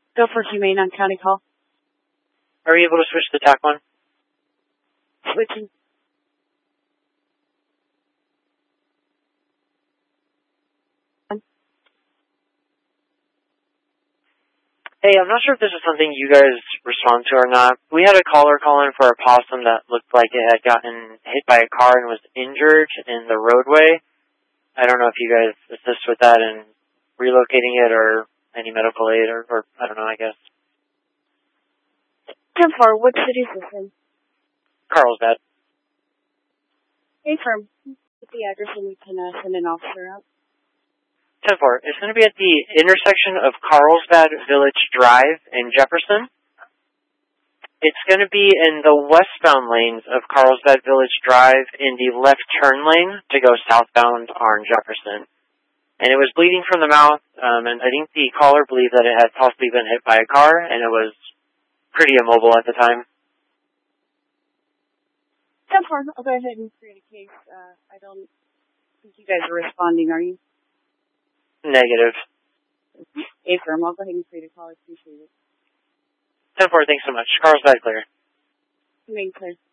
Go for humane on county call. Are you able to switch to TAC 1? Switching. Hey, I'm not sure if this is something you guys respond to or not. We had a caller call in for a possum that looked like it had gotten hit by a car and was injured in the roadway. I don't know if you guys assist with that and relocating it or any medical aid or I don't know, I guess. 10-4, what city is this in? Carlsbad. Hey, firm. Get the address and we can send an officer out. 10-4. It's going to be at the intersection of Carlsbad Village Drive in Jefferson. It's going to be in the westbound lanes of Carlsbad Village Drive in the left turn lane to go southbound on Jefferson. And it was bleeding from the mouth, and I think the caller believed that it had possibly been hit by a car, and it was pretty immobile at the time. 10-4, I'll go ahead and create a case. I don't think you guys are responding, are you? Negative. Hey, firm, I'll go ahead and create a call. I appreciate it. 10-4, thanks so much. Carlsbad clear. Humane clear.